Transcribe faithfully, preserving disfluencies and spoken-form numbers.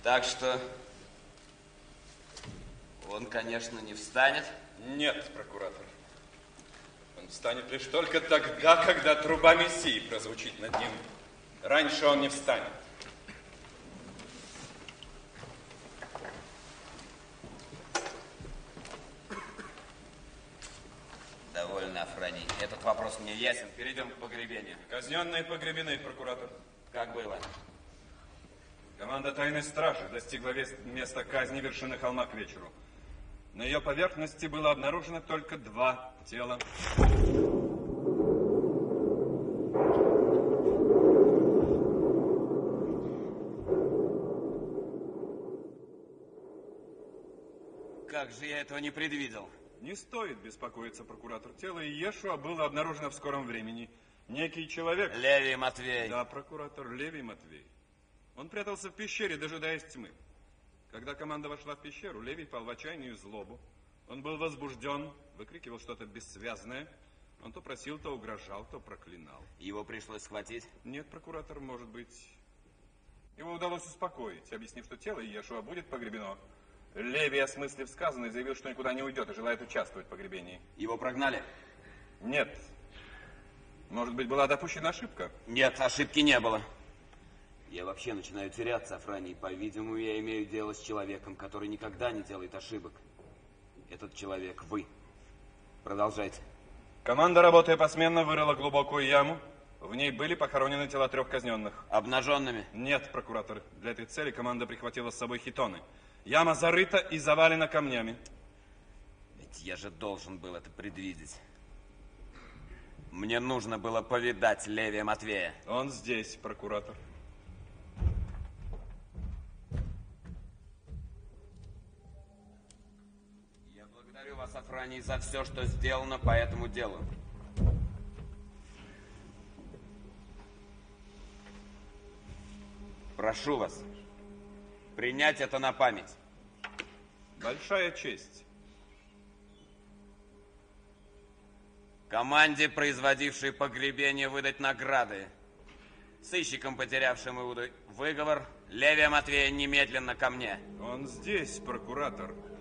Так что он, конечно, не встанет? Нет, прокуратор. Он встанет лишь только тогда, когда труба Мессии прозвучит над ним. Раньше он не встанет. Довольно, Афроний. Этот вопрос мне ясен. Перейдем к погребению. Казненные погребены, прокуратор. Как было? Команда тайной стражи достигла места казни вершины холма к вечеру. На ее поверхности было обнаружено только два тела. Как же я этого не предвидел? Не стоит беспокоиться, прокуратор. Тело Иешуа было обнаружено в скором времени. Некий человек... Левий Матвей. Да, прокуратор, Левий Матвей. Он прятался в пещере, дожидаясь тьмы. Когда команда вошла в пещеру, Левий пал в отчаяние и злобу. Он был возбужден, выкрикивал что-то бессвязное. Он то просил, то угрожал, то проклинал. Его пришлось схватить? Нет, прокуратор, может быть... Его удалось успокоить, объяснив, что тело Иешуа будет погребено. Левий, осмыслив сказанное, заявил, что никуда не уйдет и желает участвовать в погребении. Его прогнали? Нет. Может быть, была допущена ошибка? Нет, ошибки не было. Я вообще начинаю теряться, Афроний. По-видимому, я имею дело с человеком, который никогда не делает ошибок. Этот человек вы. Продолжайте. Команда, работая посменно, вырыла глубокую яму. В ней были похоронены тела трех казненных. Обнаженными? Нет, прокуратор. Для этой цели команда прихватила с собой хитоны. Яма зарыта и завалена камнями. Ведь я же должен был это предвидеть. Мне нужно было повидать Левия Матвея. Он здесь, прокуратор. Я благодарю вас, Афроний, за все, что сделано по этому делу. Прошу вас принять это на память. Большая честь. Команде, производившей погребение, выдать награды. Сыщикам, потерявшим Иуду, выговор. Левия Матвея немедленно ко мне. Он здесь, прокуратор.